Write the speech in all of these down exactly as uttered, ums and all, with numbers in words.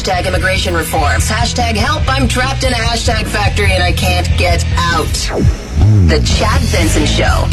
hashtag immigration reforms. Hashtag help, I'm trapped in a hashtag factory and I can't get out. The Chad Benson Show.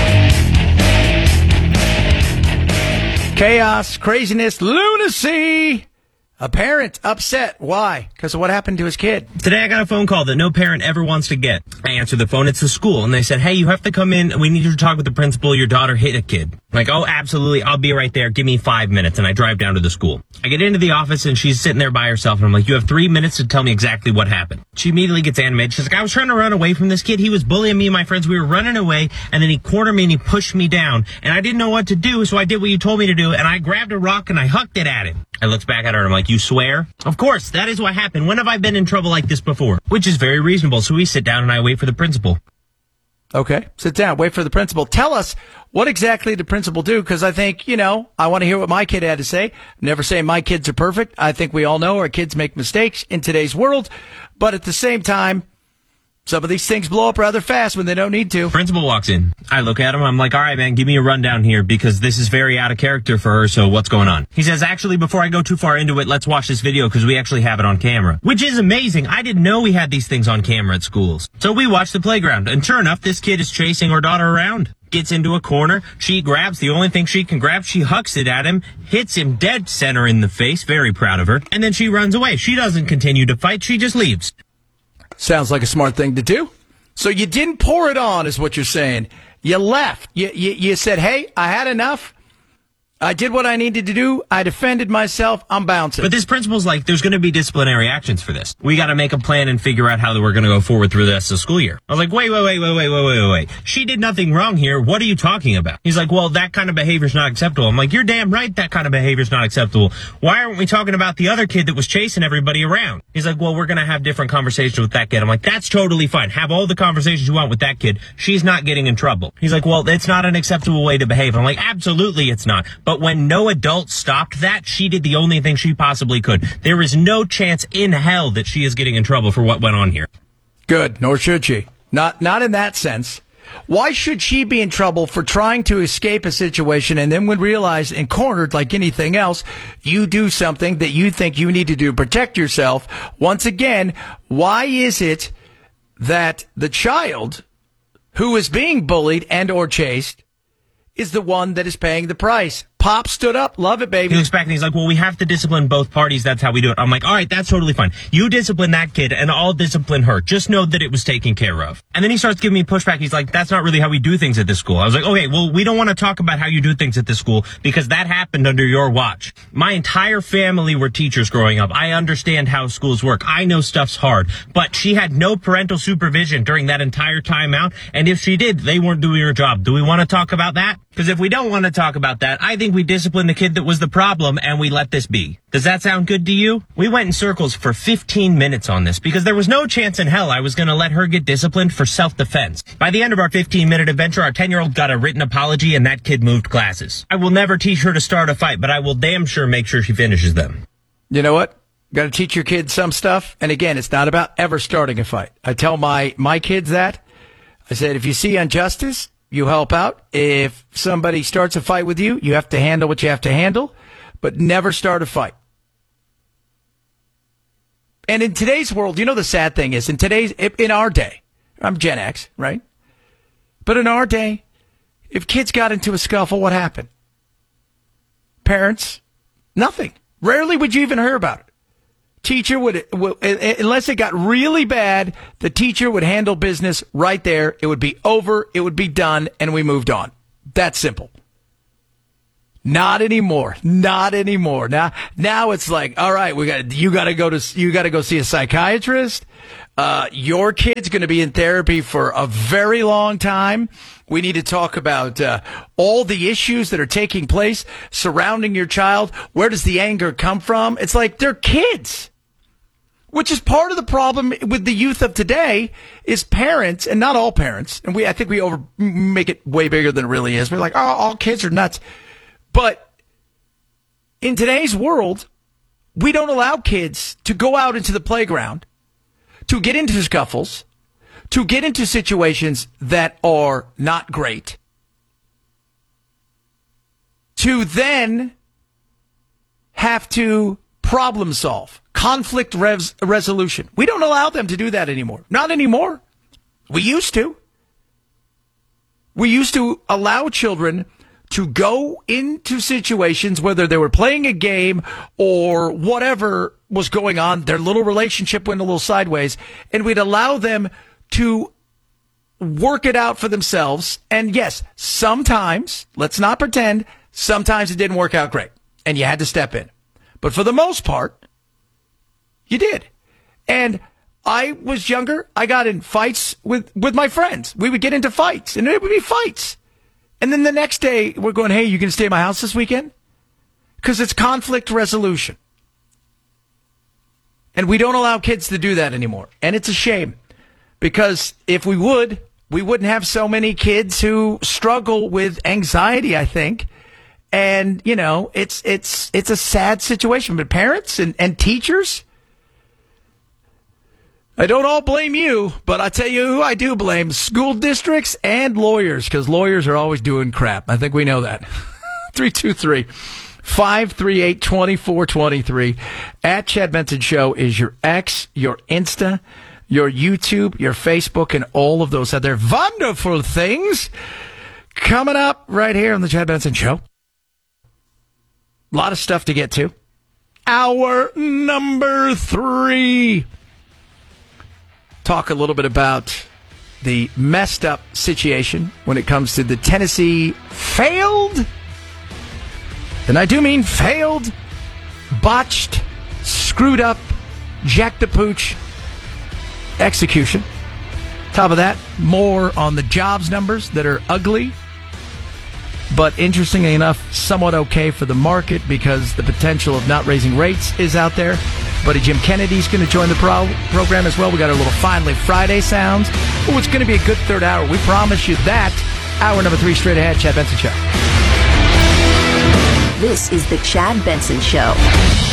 Chaos, craziness, lunacy. A parent upset. Why? Because of what happened to his kid. Today I got a phone call that no parent ever wants to get. I answered the phone. It's the school. And they said, hey, you have to come in. We need you to talk with the principal. Your daughter hit a kid. I'm like, oh, absolutely. I'll be right there. Give me five minutes. And I drive down to the school. I get into the office and she's sitting there by herself. And I'm like, you have three minutes to tell me exactly what happened. She immediately gets animated. She's like, I was trying to run away from this kid. He was bullying me and my friends. We were running away. And then he cornered me and he pushed me down. And I didn't know what to do. So I did what you told me to do. And I grabbed a rock and I hucked it at him. I looked back at her and I'm like, you swear? Of course, that is what happened. When have I been in trouble like this before? Which is very reasonable. So we sit down and I wait for the principal. Okay, sit down, wait for the principal. Tell us what exactly did the principal do? Because I think, you know, I want to hear what my kid had to say. Never say my kids are perfect. I think we all know our kids make mistakes in today's world. But at the same time, some of these things blow up rather fast when they don't need to. Principal walks in. I look at him. I'm like, all right, man, give me a rundown here because this is very out of character for her. So what's going on? He says, actually, before I go too far into it, let's watch this video because we actually have it on camera, which is amazing. I didn't know we had these things on camera at schools. So we watch the playground. And sure enough, this kid is chasing our daughter around. Gets into a corner. She grabs the only thing she can grab. She hucks it at him, hits him dead center in the face. Very proud of her. And then she runs away. She doesn't continue to fight. She just leaves. Sounds like a smart thing to do. So you didn't pour it on, is what you're saying. You left. You, you, you said, hey, I had enough. I did what I needed to do. I defended myself. I'm bouncing. But this principal's like, there's going to be disciplinary actions for this. We got to make a plan and figure out how we're going to go forward through the rest of the school year. I was like, wait, wait, wait, wait, wait, wait, wait, wait. She did nothing wrong here. What are you talking about? He's like, well, that kind of behavior's not acceptable. I'm like, you're damn right that kind of behavior's not acceptable. Why aren't we talking about the other kid that was chasing everybody around? He's like, well, we're going to have different conversations with that kid. I'm like, that's totally fine. Have all the conversations you want with that kid. She's not getting in trouble. He's like, well, it's not an acceptable way to behave. I'm like, absolutely it's not. But when no adult stopped that, she did the only thing she possibly could. There is no chance in hell that she is getting in trouble for what went on here. Good, nor should she. Not not in that sense. Why should she be in trouble for trying to escape a situation and then when realized and cornered like anything else, you do something that you think you need to do to protect yourself? Once again, why is it that the child who is being bullied and or chased is the one that is paying the price? Pop stood up. Love it, baby. He looks back and he's like, well, we have to discipline both parties. That's how we do it. I'm like, all right, that's totally fine. You discipline that kid and I'll discipline her. Just know that it was taken care of. And then he starts giving me pushback. He's like, that's not really how we do things at this school. I was like, okay, well, we don't want to talk about how you do things at this school because that happened under your watch. My entire family were teachers growing up. I understand how schools work. I know stuff's hard, but she had no parental supervision during that entire time out. And if she did, they weren't doing her job. Do we want to talk about that? Because if we don't want to talk about that, I think we disciplined the kid that was the problem and we let this be. Does that sound good to you? We went in circles for fifteen minutes on this because there was no chance in hell I was going to let her get disciplined for self-defense. By the end of our fifteen minute adventure, our ten year old got a written apology and that kid moved classes. I will never teach her to start a fight, but I will damn sure make sure she finishes them. You know what? Got to teach your kids some stuff. And again, it's not about ever starting a fight. I tell my, my kids that. I said, if you see injustice, you help out. If somebody starts a fight with you, you have to handle what you have to handle, but never start a fight. And in today's world, you know, the sad thing is in today's, in our day, I'm Gen X, right? But in our day, if kids got into a scuffle, what happened? Parents, nothing. Rarely would you even hear about it. Teacher would, unless it got really bad, the teacher would handle business right there. It would be over. It would be done. And we moved on. That's simple. Not anymore. Not anymore. Now, now it's like, all right, we got, you got to go to, you got to go see a psychiatrist. Uh, your kid's going to be in therapy for a very long time. We need to talk about uh, all the issues that are taking place surrounding your child. Where does the anger come from? It's like they're kids, which is part of the problem with the youth of today is parents, and not all parents. And we, I think we over make it way bigger than it really is. We're like, oh, all kids are nuts. But in today's world, we don't allow kids to go out into the playground, to get into scuffles, to get into situations that are not great, to then have to problem solve, conflict res- resolution. We don't allow them to do that anymore. Not anymore. We used to. We used to allow children to go into situations, whether they were playing a game or whatever was going on, their little relationship went a little sideways, and we'd allow them to work it out for themselves. And yes, sometimes, let's not pretend, sometimes it didn't work out great, and you had to step in. But for the most part, you did. And I was younger. I got in fights with, with my friends. We would get into fights, and it would be fights. And then the next day, we're going, hey, you going to stay at my house this weekend? Because it's conflict resolution. And we don't allow kids to do that anymore. And it's a shame. Because if we would, we wouldn't have so many kids who struggle with anxiety, I think. And, you know, it's it's it's a sad situation. But parents and, and teachers, I don't all blame you, but I tell you who I do blame: school districts and lawyers, because lawyers are always doing crap. I think we know that. three two three, five three eight, two four two three. At Chad Benson Show is your X, your Insta, your YouTube, your Facebook, and all of those other wonderful things coming up right here on the Chad Benson Show. A lot of stuff to get to. Hour number three. Talk a little bit about the messed up situation when it comes to the Tennessee failed, and I do mean failed, botched, screwed up, Jack the Pooch execution. Top of that, more on the jobs numbers that are ugly, but interestingly enough, somewhat okay for the market because the potential of not raising rates is out there. Buddy Jim Kennedy's going to join the pro- program as well. We got our little Finally Friday sounds. Oh, it's going to be a good third hour. We promise you that. Hour number three straight ahead. Chad Benson Show. This is the Chad Benson Show.